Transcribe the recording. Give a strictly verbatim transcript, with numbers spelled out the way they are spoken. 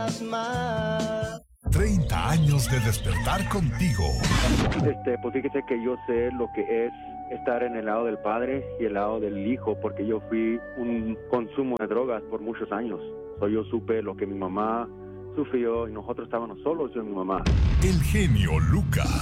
treinta años de despertar contigo. Este, pues fíjese que yo sé lo que es estar en el lado del padre y el lado del hijo, porque yo fui un consumo de drogas por muchos años. So, yo supe lo que mi mamá sufrió y nosotros estábamos solos, yo y mi mamá. El genio Lucas.